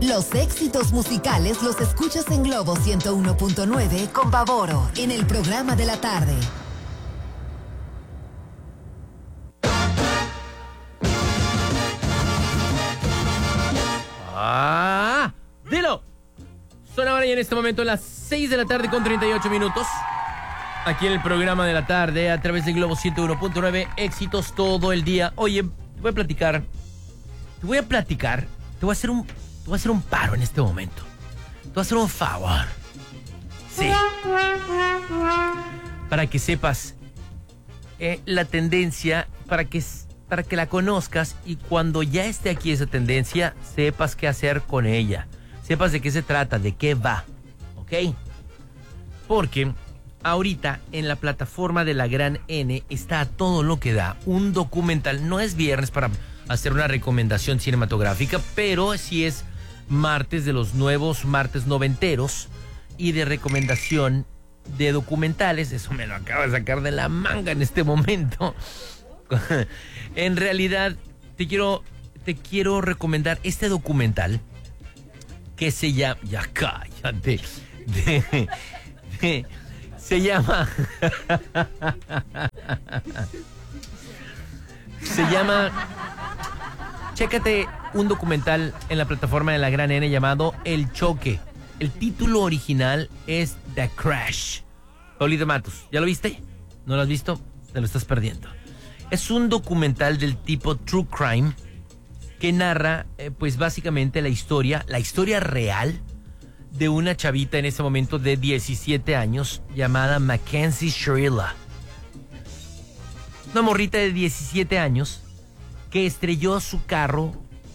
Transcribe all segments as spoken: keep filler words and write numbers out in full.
Los éxitos musicales los escuchas en Globo ciento uno punto nueve con Baboro, en el programa de la tarde. ¡Ah! ¡Dilo! Son ahora y en este momento las seis de la tarde con treinta y ocho minutos. Aquí en el programa de la tarde, a través de Globo ciento uno punto nueve, éxitos todo el día. Oye, te voy a platicar. Te voy a platicar. Te voy a hacer un, te voy a hacer un paro en este momento. Te voy a hacer un favor. Sí. Para que sepas eh, la tendencia, para que, para que la conozcas y cuando ya esté aquí esa tendencia, sepas qué hacer con ella. Sepas de qué se trata, de qué va. ¿Ok? Porque ahorita en la plataforma de la Gran N está todo lo que da. Un documental. No es viernes para hacer una recomendación cinematográfica, pero sí es martes de los nuevos martes noventeros y de recomendación de documentales. Eso me lo acabo de sacar de la manga en este momento. En realidad te quiero, te quiero recomendar este documental que se llama... Ya cállate. De, de, se llama... se llama... Chécate un documental en la plataforma de la Gran N llamado El Choque. El título original es The Crash. Paulita Matos, ¿ya lo viste? ¿No lo has visto? Te lo estás perdiendo. Es un documental del tipo True Crime que narra, eh, pues básicamente la historia, la historia real de una chavita en ese momento de diecisiete años llamada Mackenzie Shirilla. Una morrita de diecisiete años que estrelló su carro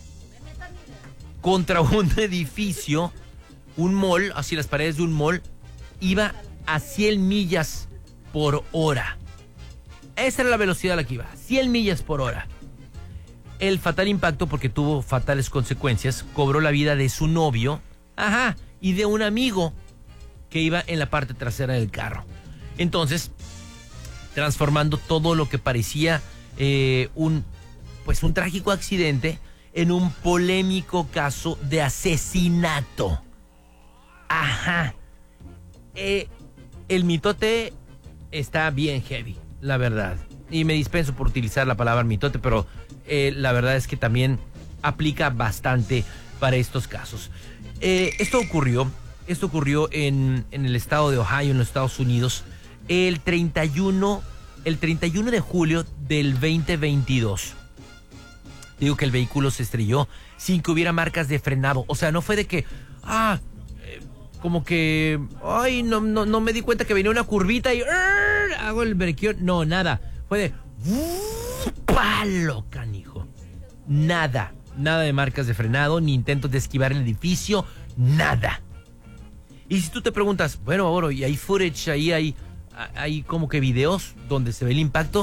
contra un edificio, un mall, así las paredes de un mall, iba a cien millas por hora. Esa era la velocidad a la que iba, cien millas por hora. El fatal impacto, porque tuvo fatales consecuencias, cobró la vida de su novio, ajá, y de un amigo que iba en la parte trasera del carro. Entonces, transformando todo lo que parecía eh, un, pues un trágico accidente en un polémico caso de asesinato. Ajá. Eh, el mitote está bien heavy, la verdad. Y me dispenso por utilizar la palabra mitote, pero eh, la verdad es que también aplica bastante para estos casos. Eh, esto ocurrió, esto ocurrió en, en el estado de Ohio, en los Estados Unidos, el treinta y uno, el treinta y uno de julio del veinte veintidós. Digo que el vehículo se estrelló sin que hubiera marcas de frenado. O sea, no fue de que, ah, eh, como que, ay, no, no, no me di cuenta que venía una curvita y uh, hago el brequeo. No, nada. Fue de, uh, palo, canijo. Nada, nada de marcas de frenado, ni intentos de esquivar el edificio, nada. Y si tú te preguntas, bueno, ahora, ¿y hay footage, ahí hay, hay como que videos donde se ve el impacto?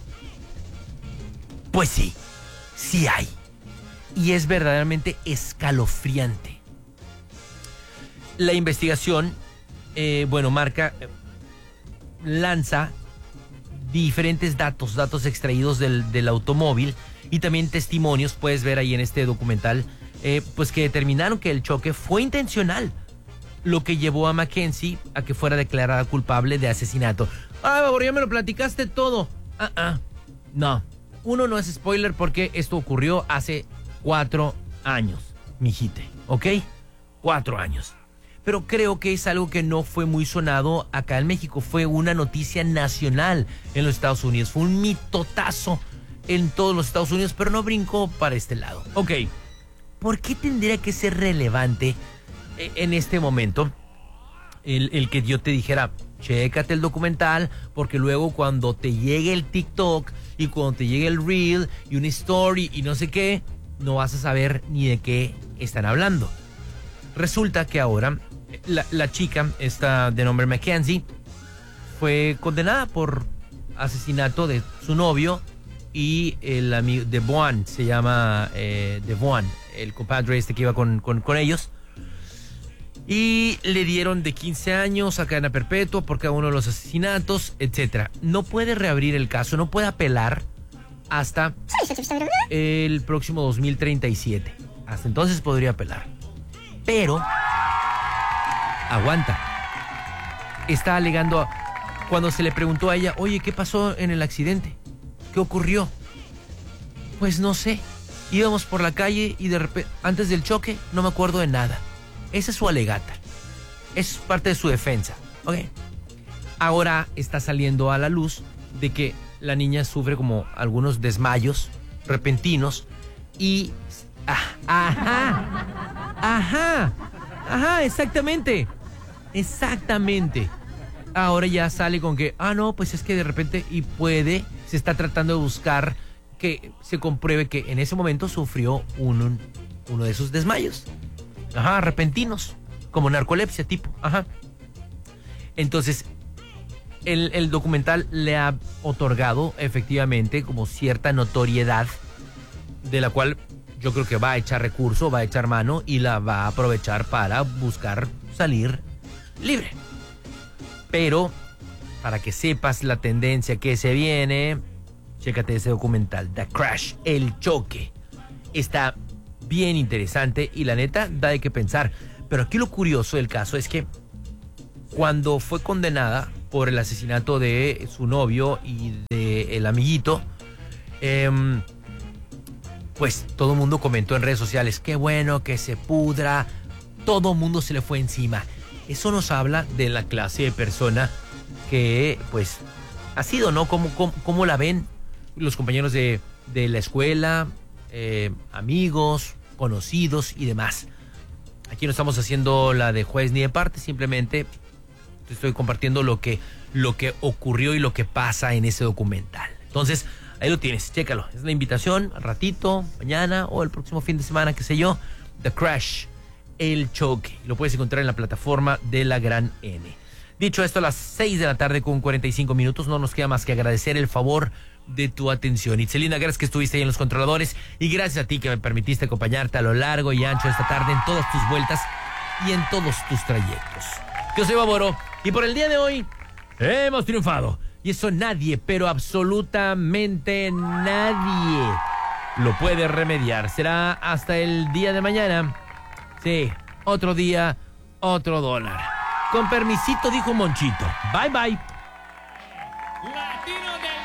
Pues sí. Sí hay. Y es verdaderamente escalofriante. La investigación, eh, bueno, marca, eh, lanza diferentes datos, datos extraídos del, del automóvil y también testimonios, puedes ver ahí en este documental, eh, pues que determinaron que el choque fue intencional, lo que llevó a Mackenzie a que fuera declarada culpable de asesinato. Ah, Babor, ya me lo platicaste todo. Ah, ah, no. Uno, no es spoiler porque esto ocurrió hace cuatro años, mijite, ¿ok? Cuatro años. Pero creo que es algo que no fue muy sonado acá en México. Fue una noticia nacional en los Estados Unidos. Fue un mitotazo en todos los Estados Unidos, pero no brincó para este lado. Ok, ¿por qué tendría que ser relevante en este momento el, el que yo te dijera, chécate el documental, porque luego cuando te llegue el TikTok y cuando te llegue el Reel y una story y no sé qué, no vas a saber ni de qué están hablando? Resulta que ahora la, la chica, esta de nombre Mackenzie, fue condenada por asesinato de su novio y el amigo de Devon, se llama eh, Devon, el compadre este que iba con, con, con ellos. Y le dieron de quince años a cadena perpetua por cada uno de los asesinatos, etcétera. No puede reabrir el caso, no puede apelar hasta el próximo dos mil treinta y siete. Hasta entonces podría apelar. Pero, aguanta. Está alegando, cuando se le preguntó a ella, oye, ¿qué pasó en el accidente? ¿Qué ocurrió? Pues no sé. Íbamos por la calle y de repente, antes del choque, no me acuerdo de nada. Esa es su alegata. Es parte de su defensa. ¿Ok? Ahora está saliendo a la luz de que la niña sufre como algunos desmayos repentinos y... Ah, ajá, ajá, ajá, exactamente, exactamente. Ahora ya sale con que, ah, no, pues es que de repente, y puede, se está tratando de buscar que se compruebe que en ese momento sufrió un, uno de esos desmayos. Ajá, repentinos, como narcolepsia tipo, ajá. Entonces, el, el documental le ha otorgado efectivamente como cierta notoriedad de la cual yo creo que va a echar recurso, va a echar mano y la va a aprovechar para buscar salir libre. Pero, para que sepas la tendencia que se viene, chécate ese documental, The Crash, El Choque. Está bien interesante y la neta da de qué pensar. Pero aquí lo curioso del caso es que cuando fue condenada por el asesinato de su novio y de el amiguito, eh, pues todo el mundo comentó en redes sociales, qué bueno que se pudra, todo el mundo se le fue encima. Eso nos habla de la clase de persona que pues ha sido, ¿no? ¿Cómo, cómo, cómo la ven los compañeros de, de la escuela, eh, amigos, conocidos y demás? Aquí no estamos haciendo la de juez ni de parte, simplemente te estoy compartiendo lo que, lo que ocurrió y lo que pasa en ese documental. Entonces, ahí lo tienes, chécalo. Es la invitación, al ratito, mañana o el próximo fin de semana, qué sé yo. The Crash, El Choque. Lo puedes encontrar en la plataforma de La Gran N. Dicho esto, a las seis de la tarde con cuarenta y cinco minutos, no nos queda más que agradecer el favor de tu atención. Itzelina, gracias que estuviste ahí en los controladores y gracias a ti que me permitiste acompañarte a lo largo y ancho de esta tarde en todas tus vueltas y en todos tus trayectos. Yo soy Bárbaro y por el día de hoy hemos triunfado. Y eso nadie, pero absolutamente nadie lo puede remediar. Será hasta el día de mañana. Sí, otro día, otro dólar. Con permisito, dijo Monchito. Bye, bye.